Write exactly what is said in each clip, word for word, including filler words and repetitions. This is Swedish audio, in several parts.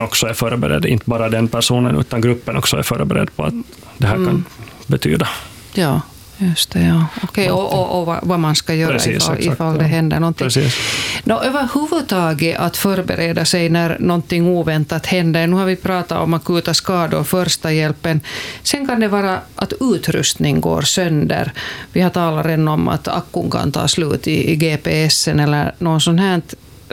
också är förberedd, inte bara den personen utan gruppen också är förberedd på att det här mm. kan betyda. Ja, just det. Ja. Okej, och, och, och vad man ska göra Precis, ifall, exakt, ifall det ja. händer någonting. Nå, överhuvudtaget att förbereda sig när någonting oväntat händer. Nu har vi pratat om akuta skador, första hjälpen. Sen kan det vara att utrustning går sönder. Vi har talat redan om att akkun kan ta slut i, i G P S:en eller någon sån här.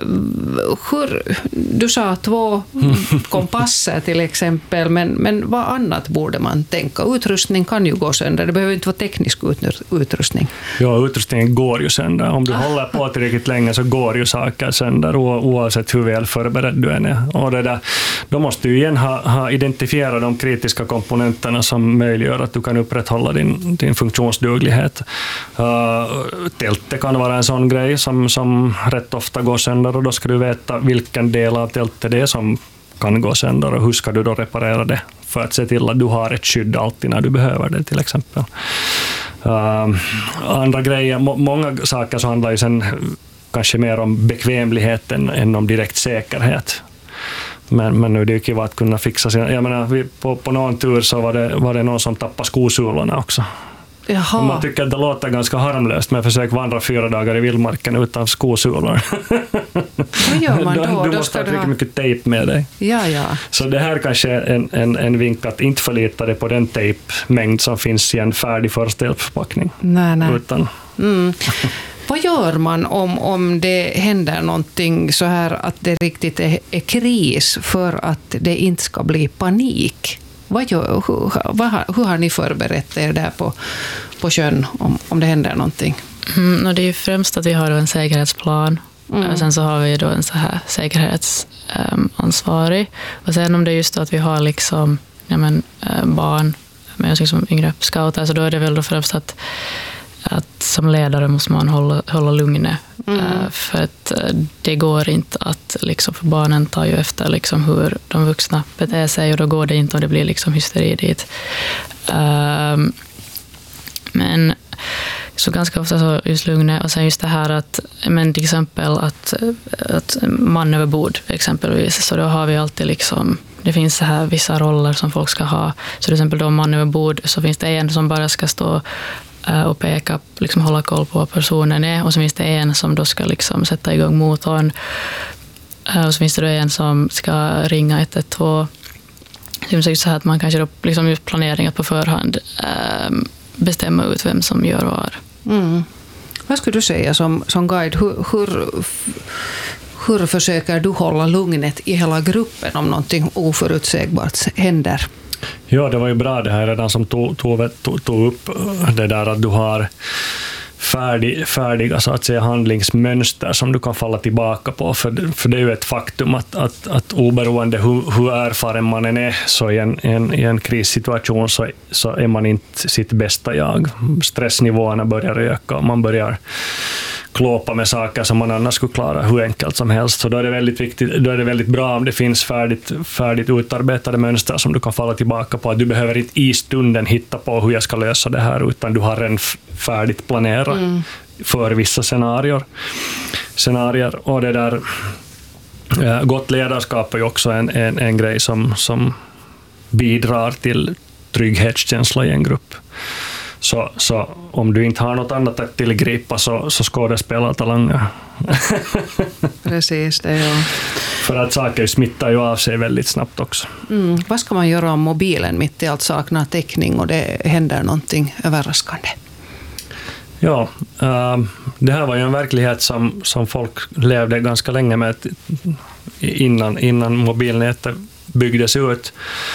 Hur, du sa två kompasser till exempel, men, men vad annat borde man tänka? Utrustning kan ju gå sönder, det behöver inte vara teknisk utrustning. Ja, utrustningen går ju sönder. Om du ah. håller på tillräckligt länge så går ju saker sönder oavsett hur väl förberedd du än är. Och det där, då måste du igen ha, ha identifierat de kritiska komponenterna som möjliggör att du kan upprätthålla din, din funktionsduglighet. Uh, tältet kan vara en sån grej som, som rätt ofta går sönder, och då ska du veta vilken del av tältet det är som kan gå sönder och hur ska du då reparera det för att se till att du har ett skydd alltid när du behöver det till exempel. Uh, andra grejer, må, många saker så handlar ju sen kanske mer om bekvämligheten än om direkt säkerhet. Men, men nu är det ju kul att kunna fixa sina, jag menar, vi, på, på någon tur så var det, var det någon som tappade skosulorna också. Jaha. Man tycker att det låter ganska harmlöst, men försök vandra fyra dagar i vildmarken utan skosulor. Vad gör man då? Du, du då måste ha ha mycket, mycket tejp med dig. Ja, ja. Så det här kanske är en, en, en vink att inte förlita dig på den tejpmängd som finns i en färdig förstahjälpsförpackning. Nej, nej. Utan... Mm. Vad gör man om, om det händer någonting så här att det riktigt är, är kris för att det inte ska bli panik? Vad gör, hur, vad, hur har ni förberett er där på, på sjön om, om det händer någonting? Mm, och det är ju främst att vi har en säkerhetsplan. Mm. Och sen så har vi då en så här säkerhetsansvarig. Um, och sen om det är just då att vi har liksom, ja, men, uh, barn med liksom yngre scouter, så då är det väl då främst att att som ledare måste man hålla, hålla lugnet. Mm. Uh, för att uh, det går inte att, liksom, för barnen tar ju efter liksom, hur de vuxna beter sig, och då går det inte och det blir liksom hysteri dit. Uh, men så ganska ofta så just lugnet, och sen just det här att, men till exempel att, att man över bord exempelvis, så då har vi alltid liksom, det finns så här vissa roller som folk ska ha. Så till exempel då man över bord, så finns det en som bara ska stå och peka, liksom hålla koll på vad personen är, och så finns det en som då ska liksom sätta igång motorn, och så finns det då en som ska ringa ett ett två. Det är så här att man kanske då liksom just planeringen på förhand bestämma ut vem som gör vad. Mm. Vad skulle du säga som, som guide? Hur, hur, hur försöker du hålla lugnet i hela gruppen om någonting oförutsägbart händer? Ja, det var ju bra det här redan som tog, tog, tog, tog upp det där att du har färdig, färdiga så att säga handlingsmönster som du kan falla tillbaka på, för, för det är ju ett faktum att, att, att oberoende hur, hur erfaren man än är, så i en, en, i en krissituation så, så är man inte sitt bästa jag. Stressnivåerna börjar öka och man börjar klåpa med saker som man annars skulle klara hur enkelt som helst. Så då är det väldigt viktigt, då är det väldigt bra om det finns färdigt, färdigt utarbetade mönster som du kan falla tillbaka på. Att du behöver inte i stunden hitta på hur jag ska lösa det här, utan du har redan färdigt planerat mm. för vissa scenarier. scenarier. Och det där äh, gott ledarskap är ju också en, en, en grej som, som bidrar till trygghetskänsla i en grupp. Så, så om du inte har något annat att tillgripa, så, så skådespelar talanger. Precis, det är ja. För att saker smittar ju av sig väldigt snabbt också. Mm. Vad ska man göra om mobilen mitt i allt saknar täckning och det händer någonting överraskande? Ja, äh, det här var ju en verklighet som, som folk levde ganska länge med innan, innan mobilnätet byggdes ut.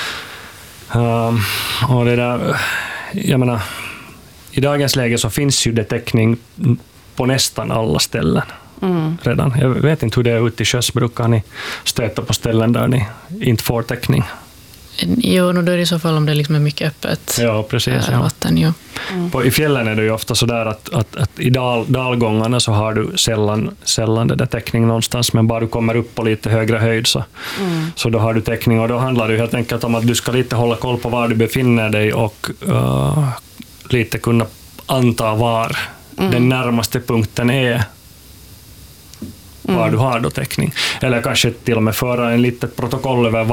Äh, och det där, jag menar, i dagens läge så finns ju det täckning på nästan alla ställen mm. redan. Jag vet inte hur det är ute i sjöss. Brukar ni stöta på ställen där ni inte får täckning? Jo, då är det i så fall om det liksom är mycket öppet. Ja, precis. Äh, vatten, ja. Mm. På, i fjällen är det ju ofta så där att, att, att i dal, dalgångarna så har du sällan, sällan det där täckning någonstans, men bara du kommer upp på lite högre höjd så, mm. så då har du täckning, och då handlar det helt enkelt om att du ska lite hålla koll på var du befinner dig och uh, lite kunna anta var mm. den närmaste punkten är var mm. du har då täckning. Eller kanske till och med föra en litet protokoll över